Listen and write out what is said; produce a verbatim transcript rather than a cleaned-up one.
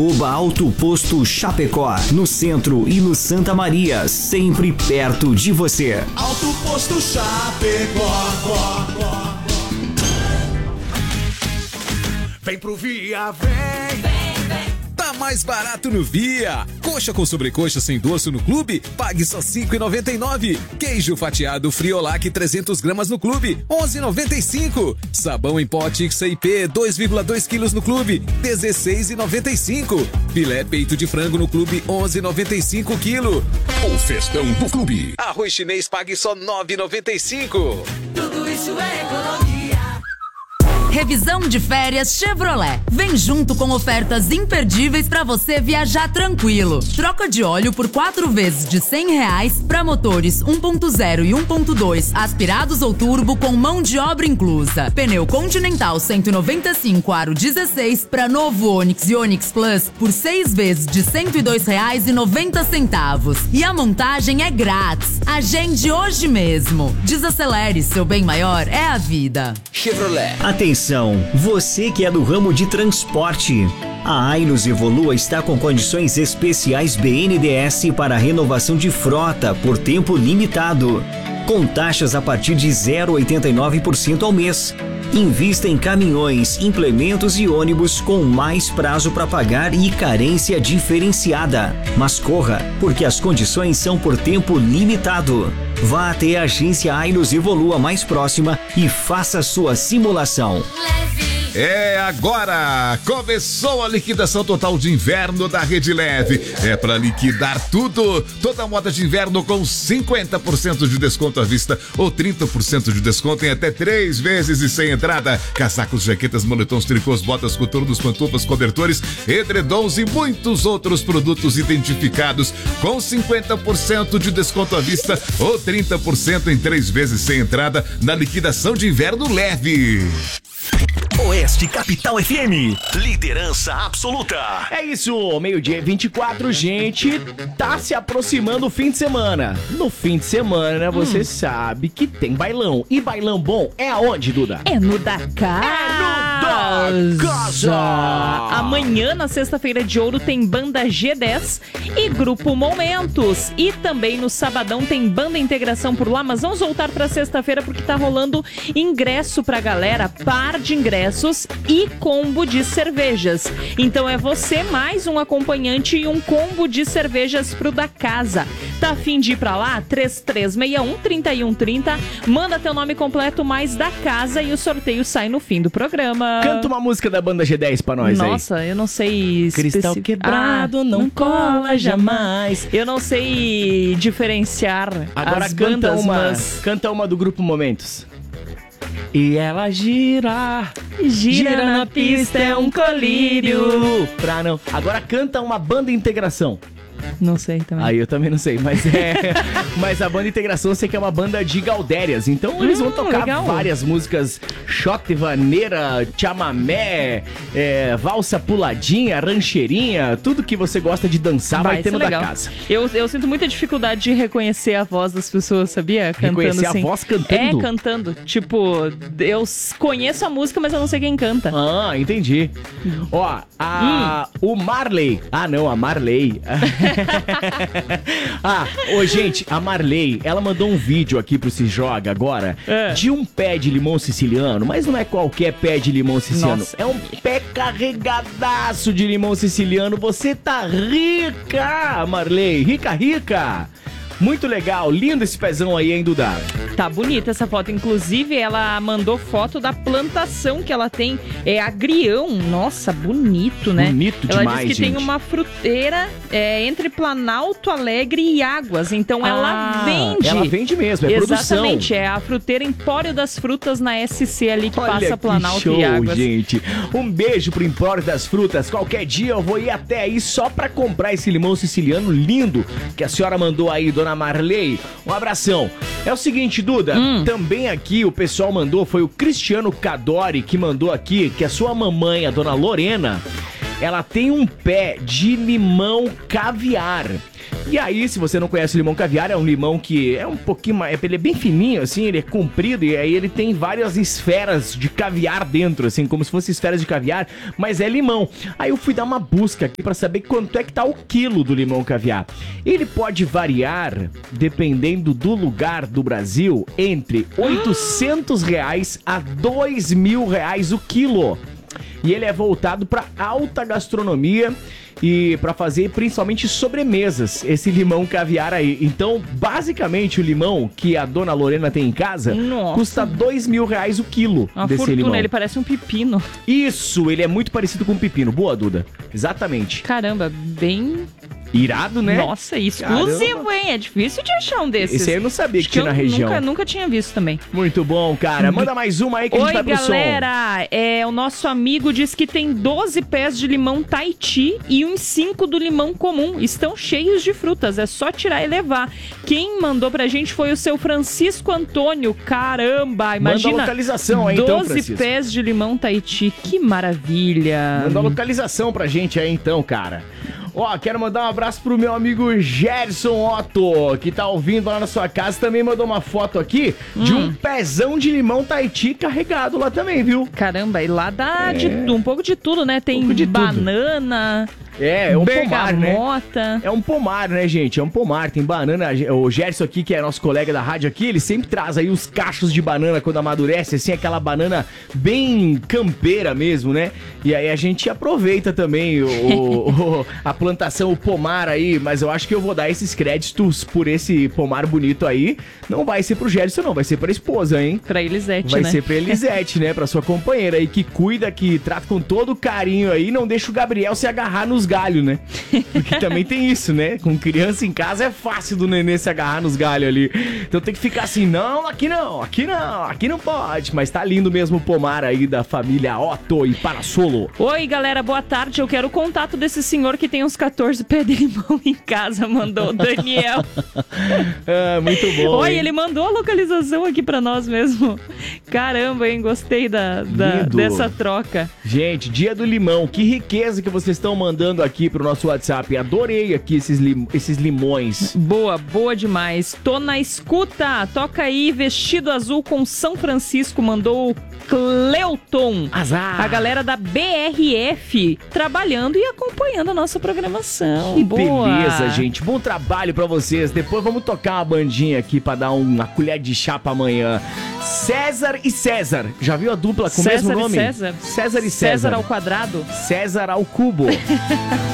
Oba Alto Posto Chapecó, no centro e no Santa Maria, sempre perto de você. Alto Posto Chapecó. Vem pro Via, vem. Tá mais barato no Via. Coxa com sobrecoxa sem dorso no clube, pague só cinco reais e noventa e nove centavos. Queijo fatiado Friolac trezentas gramas no clube, onze reais e noventa e cinco centavos. Sabão em pó Tixa I P dois vírgula dois quilos no clube, dezesseis reais e noventa e cinco centavos. Filé peito de frango no clube, onze reais e noventa e cinco centavos quilo. O festão do clube. Arroz chinês pague só nove reais e noventa e cinco centavos. Tudo isso é economia. Revisão de férias Chevrolet. Vem junto com ofertas imperdíveis para você viajar tranquilo. Troca de óleo por quatro vezes de cem reais para motores um ponto zero e um ponto dois aspirados ou turbo com mão de obra inclusa. Pneu Continental cento e noventa e cinco aro dezesseis para novo Onix e Onix Plus por seis vezes de cento e dois reais e noventa centavos. E a montagem é grátis. Agende hoje mesmo. Desacelere, seu bem maior é a vida. Chevrolet. Atenção, você que é do ramo de transporte. A Ailus Evolua está com condições especiais B N D E S para renovação de frota por tempo limitado, com taxas a partir de zero vírgula oitenta e nove por cento ao mês. Invista em caminhões, implementos e ônibus com mais prazo para pagar e carência diferenciada. Mas corra, porque as condições são por tempo limitado. Vá até a agência Ailus Evolua mais próxima e faça sua simulação. É agora! Começou a liquidação total de inverno da Rede Leve. É para liquidar tudo. Toda moda de inverno com cinquenta por cento de desconto à vista ou trinta por cento de desconto em até três vezes e sem entrada. Casacos, jaquetas, moletons, tricôs, botas, coturnos, pantufas, cobertores, edredons e muitos outros produtos identificados com cinquenta por cento de desconto à vista ou trinta por cento em três vezes sem entrada na liquidação de inverno leve. Oeste Capital F M, liderança absoluta. É isso, meio-dia e vinte e quatro, gente, tá se aproximando o fim de semana. No fim de semana, você hum. sabe que tem bailão. E bailão bom é aonde, Duda? É no da casa. É no da casa. Amanhã, na sexta-feira de ouro, tem banda G dez e Grupo Momentos. E também no sabadão tem banda Integração por lá, mas vamos voltar pra sexta-feira porque tá rolando ingresso pra galera, par de ingressos e combo de cervejas. Então é você mais um acompanhante e um combo de cervejas pro da casa. Tá a fim de ir pra lá? três três seis um, três um três zero. Manda teu nome completo mais da casa e o sorteio sai no fim do programa. Canta uma música da banda G dez pra nós. Nossa, aí. Eu não sei... Cristal especi... quebrado ah, não, não cola jamais. Eu não sei diferenciar Agora as canta bandas, uma, mas... Canta uma do Grupo Momentos. E ela gira, gira, gira na pista, é um colírio. Pra não. Agora canta uma banda Integração. Não sei também. Aí eu também não sei, mas é. Mas a banda Integração eu sei que é uma banda de Galdérias. Então hum, eles vão tocar legal. várias músicas: Shot, Vaneira, Chamamé, é, Valsa Puladinha, Rancheirinha, tudo que você gosta de dançar vai, vai ter no da casa. Eu, eu sinto muita dificuldade de reconhecer a voz das pessoas, sabia? Cantando reconhecer assim. a voz cantando? É, cantando. Tipo, eu conheço a música, mas eu não sei quem canta. Ah, entendi. Hum. Ó, a, hum. o Marley. Ah, não, a Marley. ah, ô gente, a Marley, ela mandou um vídeo aqui pro Se Joga agora é. de um pé de limão siciliano, mas não é qualquer pé de limão siciliano. Nossa. É um pé carregadaço de limão siciliano. Você tá rica, Marley, rica, rica. Muito legal, lindo esse pezão aí, hein, Duda? Tá bonita essa foto. Inclusive, ela mandou foto da plantação que ela tem. É agrião. Nossa, bonito, né? Bonito ela demais, diz que gente. tem uma fruteira é, entre Planalto Alegre e Águas. Então, ah, ela vende. Ela vende mesmo, é Exatamente, produção. Exatamente, é a fruteira Empório das Frutas na S C ali que Olha passa que Planalto show, e Águas. Gente. Um beijo pro Empório das Frutas. Qualquer dia eu vou ir até aí só pra comprar esse limão siciliano lindo que a senhora mandou aí, dona Marley. Um abração. É o seguinte, Duda, hum. também aqui o pessoal mandou, foi o Cristiano Cadori que mandou aqui que a sua mamãe, a dona Lorena, ela tem um pé de limão caviar. E aí, se você não conhece o limão caviar, é um limão que é um pouquinho mais... Ele é bem fininho, assim, ele é comprido e aí ele tem várias esferas de caviar dentro, assim, como se fossem esferas de caviar, mas é limão. Aí eu fui dar uma busca aqui pra saber quanto é que tá o quilo do limão caviar. Ele pode variar, dependendo do lugar do Brasil, entre oitocentos reais a dois mil reais o quilo. E ele é voltado para alta gastronomia e para fazer principalmente sobremesas, esse limão caviar aí. Então, basicamente, o limão que a dona Lorena tem em casa Nossa. custa dois mil reais o quilo Uma desse fortuna, limão. Ele parece um pepino. Isso, ele é muito parecido com um pepino. Boa, Duda. Exatamente. Caramba, bem... Irado, né? Nossa, exclusivo, Caramba. hein? É difícil de achar um desses. Esse aí eu não sabia Acho que tinha que na eu região. Nunca, nunca tinha visto também. Muito bom, cara. Manda mais uma aí que a gente Oi, vai pro som. galera. É, o nosso amigo diz que tem doze pés de limão Tahiti e uns cinco do limão comum. Estão cheios de frutas, é só tirar e levar. Quem mandou pra gente foi o seu Francisco Antônio. Caramba, imagina. Manda a localização aí, então, doze Francisco. pés de limão Tahiti, que maravilha. Manda a localização pra gente aí, então, cara. Ó, quero mandar um abraço pro meu amigo Gerson Otto, que tá ouvindo lá na sua casa. Também mandou uma foto aqui hum. de um pezão de limão Tahiti carregado lá também, viu? Caramba, e lá dá é. de, um pouco de tudo, né? Tem um de banana... É, é um pomar, né? Bergamota. É um pomar, né, gente? É um pomar, tem banana. O Gerson aqui, que é nosso colega da rádio aqui, ele sempre traz aí os cachos de banana quando amadurece, assim, aquela banana bem campeira mesmo, né? E aí a gente aproveita também o, o, a plantação, o pomar aí, mas eu acho que eu vou dar esses créditos por esse pomar bonito aí. Não vai ser pro Gerson, não, vai ser pra esposa, hein? Pra Elisete, vai né? Vai ser pra Elisete, né? Pra sua companheira aí, que cuida, que trata com todo carinho aí, não deixa o Gabriel se agarrar nos galhos, né? Porque também tem isso, né? Com criança em casa é fácil do nenê se agarrar nos galhos ali. Então tem que ficar assim, não, aqui não, aqui não, aqui não pode. Mas tá lindo mesmo o pomar aí da família Otto e Parassolo. Oi, galera, boa tarde. Eu quero o contato desse senhor que tem uns quatorze pés de limão em casa, mandou o Daniel. É, muito bom. Oi, hein? ele mandou a localização aqui pra nós mesmo. Caramba, hein? Gostei da, da, dessa troca. Gente, dia do limão. Que riqueza que vocês estão mandando aqui pro nosso WhatsApp. Adorei aqui esses, lim, esses limões. Boa, boa demais. Tô na escuta. Toca aí, Vestido Azul com São Francisco, mandou o Cleuton. Azar. A galera da B R F trabalhando e acompanhando a nossa programação. Que boa. Beleza, gente. Bom trabalho pra vocês. Depois vamos tocar uma bandinha aqui pra dar uma colher de chá pra amanhã. César e César. Já viu a dupla com o mesmo nome? César e César. César e César. César ao quadrado. César ao cubo.